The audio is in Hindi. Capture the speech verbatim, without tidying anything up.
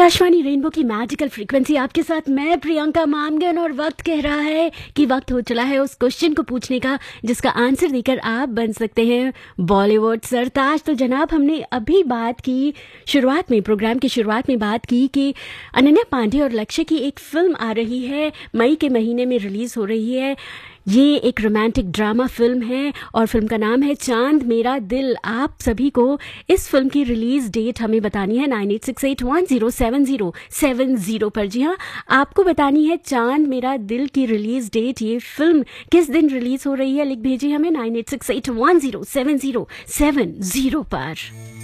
आकाशवाणी रेनबो की मैजिकल फ्रीक्वेंसी आपके साथ मैं प्रियंका मामगन, और वक्त कह रहा है कि वक्त हो चला है उस क्वेश्चन को पूछने का जिसका आंसर देकर आप बन सकते हैं बॉलीवुड सरताज। तो जनाब, हमने अभी बात की शुरुआत में, प्रोग्राम की शुरुआत में बात की कि अनन्या पांडे और लक्ष्य की एक फिल्म आ रही है, मई के महीने में रिलीज हो रही है। ये एक रोमांटिक ड्रामा फिल्म है और फिल्म का नाम है चांद मेरा दिल। आप सभी को इस फिल्म की रिलीज डेट हमें बतानी है nine eight six eight one zero seven zero seven zero पर। जी हाँ, आपको बतानी है चांद मेरा दिल की रिलीज डेट, ये फिल्म किस दिन रिलीज हो रही है। लिख भेजिए हमें nine eight six eight one zero seven zero seven zero पर।